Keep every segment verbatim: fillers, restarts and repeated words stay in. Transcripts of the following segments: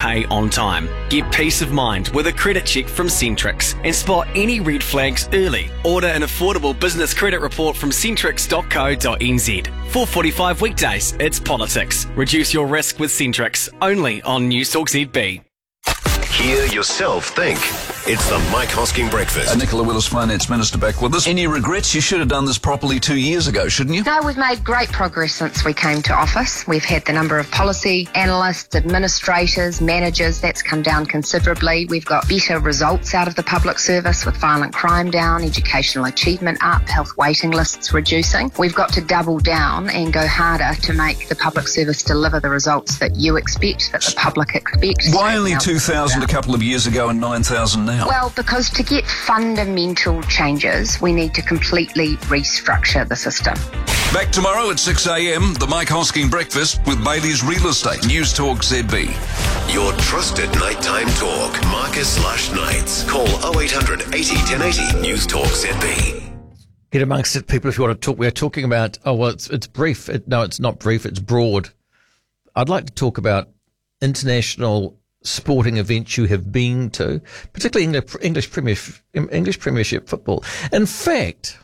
pay on time. Get peace of mind with a credit check from Centrix and spot any red flags early. Order an affordable business credit report from centrix dot co dot n z. four forty-five weekdays, it's politics. Reduce your risk with Centrix, only on Newstalk Z B. Hear yourself think. It's the Mike Hosking Breakfast. Uh, Nicola Willis, Finance Minister, back with us. Any regrets? You should have done this properly two years ago, shouldn't you? No, we've made great progress since we came to office. We've had the number of policy analysts, administrators, managers, that's come down considerably. We've got better results out of the public service with violent crime down, educational achievement up, health waiting lists reducing. We've got to double down and go harder to make the public service deliver the results that you expect, that the public expects. Why only two thousand a couple of years ago and nine thousand now? Well, because to get fundamental changes, we need to completely restructure the system. Back tomorrow at six a.m, the Mike Hosking Breakfast with Bailey's Real Estate. Newstalk Z B. Your trusted nighttime talk. Marcus Lush Nights. Call oh eight hundred eighty ten eighty. Newstalk Z B. Get amongst it, people, if you want to talk. We're talking about, oh, well, it's, it's brief. It, no, it's not brief. It's broad. I'd like to talk about international sporting events you have been to, particularly English, English, Premier, English Premiership football. In fact,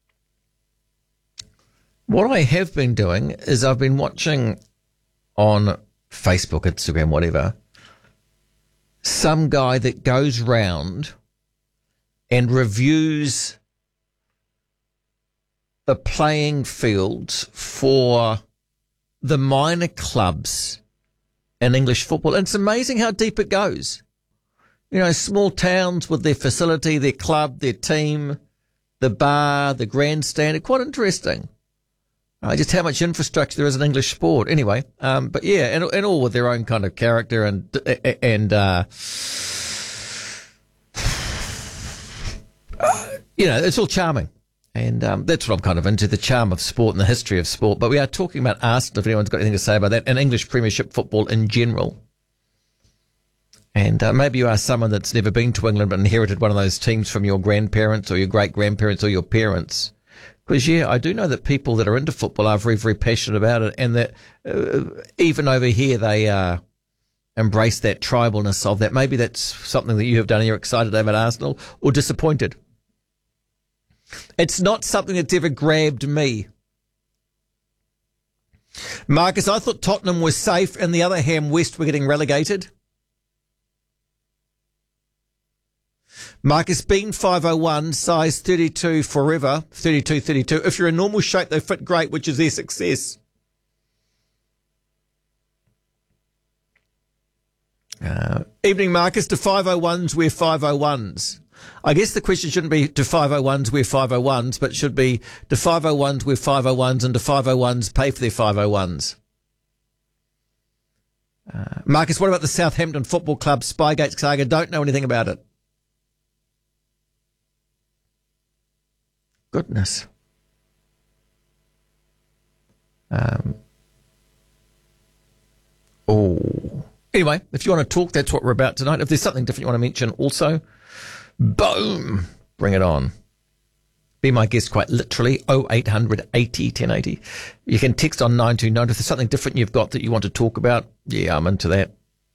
what I have been doing is I've been watching on Facebook, Instagram, whatever, some guy that goes round and reviews the playing fields for the minor clubs in English football. And it's amazing how deep it goes. You know, small towns with their facility, their club, their team, the bar, the grandstand. It's quite interesting. Uh, just how much infrastructure there is in English sport. Anyway, um, but yeah, and, and all with their own kind of character and, and, uh, uh you know, it's all charming. And um, that's what I'm kind of into, the charm of sport and the history of sport. But we are talking about Arsenal, if anyone's got anything to say about that, and English Premiership football in general. And uh, maybe you are someone that's never been to England but inherited one of those teams from your grandparents or your great-grandparents or your parents. Because, yeah, I do know that people that are into football are very, very passionate about it, and that uh, even over here they uh, embrace that tribalness of that. Maybe that's something that you have done and you're excited about Arsenal, or disappointed. It's not something that's ever grabbed me. Marcus, I thought Tottenham was safe and the other Ham West were getting relegated. Marcus Bean, five oh one, size thirty-two forever, thirty-two thirty-two. If you're in normal shape, they fit great, which is their success. Uh, evening, Marcus. To five oh ones, we're five oh ones. I guess the question shouldn't be to five oh ones, we're five oh ones, but should be to five oh ones, we're five oh ones, and to five oh ones, pay for their five oh ones. Uh, Marcus, what about the Southampton Football Club Spygate saga? Don't know anything about it. Goodness. Um. Oh. Anyway, if you want to talk, that's what we're about tonight. If there's something different you want to mention also, boom, bring it on. Be my guest quite literally, oh eight hundred eighty ten eighty. You can text on nine two nine if there's something different you've got that you want to talk about. Yeah, I'm into that.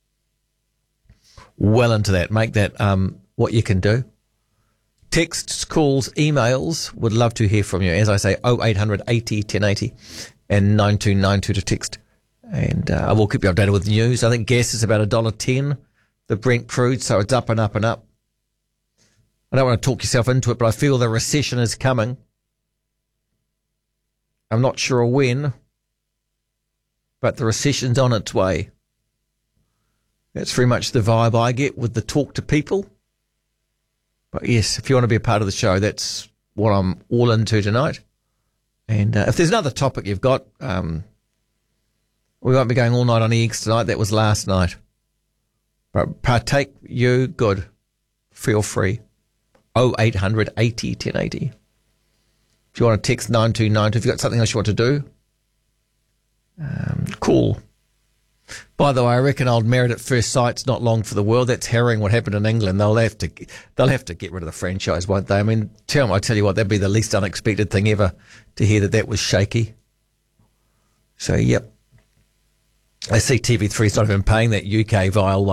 Well into that. Make that um what you can do. Texts, calls, emails. Would love to hear from you. As I say, oh eight hundred eighty ten eighty and nine two nine two to text. And uh, I will keep you updated with the news. I think gas is about one dollar ten, the Brent crude, so it's up and up and up. I don't want to talk yourself into it, but I feel the recession is coming. I'm not sure when, but the recession's on its way. That's very much the vibe I get with the talk to people. But yes, if you want to be a part of the show, that's what I'm all into tonight. And uh, if there's another topic you've got, um, we won't be going all night on eggs tonight. That was last night. But partake you, good. Feel free. oh eight hundred eighty ten eighty. If you want to text nine two nine two, if you've got something else you want to do, um, cool. By the way, I reckon old Married at First Sight's not long for the world. That's harrowing what happened in England. They'll have to, they'll have to get rid of the franchise, won't they? I mean, tell I tell you what, that'd be the least unexpected thing ever to hear that that was shaky. So, yep. I see T V three's not even paying that U K vile one.